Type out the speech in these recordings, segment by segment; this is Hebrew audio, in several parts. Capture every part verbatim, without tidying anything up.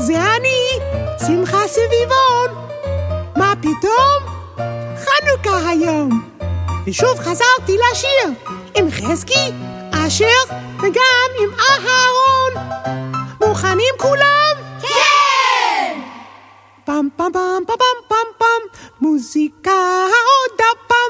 זה אני, שמחה סביבון. מה פתאום? חנוכה היום. ושוב חזרתי לשיר עם חזקי, אשר וגם עם אהרון. מוכנים כולם? כן! פם פם פם פם פם פם פם, מוזיקה עוד הפעם.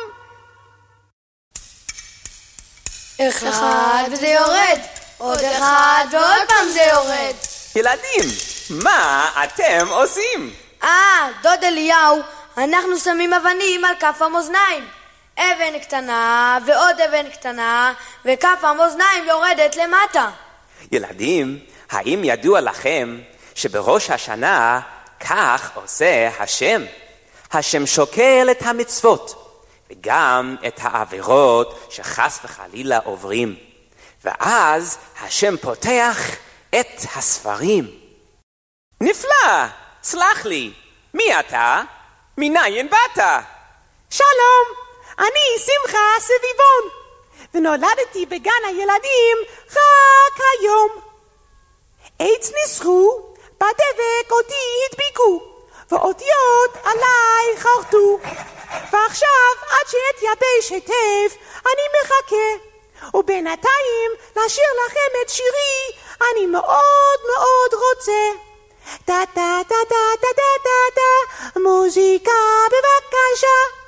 אחד וזה יורד, עוד אחד ועוד פעם זה יורד. ילדים, מה אתם עושים? אה, דוד אליהו, אנחנו שמים אבנים על כף המאזניים. אבן קטנה ועוד אבן קטנה, וכף המאזניים יורדת למטה. ילדים, האם ידוע לכם שבראש השנה כך עושה השם? השם שוקל את המצוות וגם את העבירות שחס וחלילה עוברים, ואז השם פותח את הספרים. נפלא, סלח לי, מי אתה? מניין באת? שלום, אני שמחה סביבון, ונולדתי בגן הילדים רק היום. עץ ניסחו, בדבק אותי הדביקו, ואותיות עליי חרטו, ועכשיו עד שאתייבש היטב אני מחכה, ובינתיים לשיר לכם את שירי אני מאוד מאוד רוצה. טה טה טה טה טה טה טה, מוזיקה בבקשה.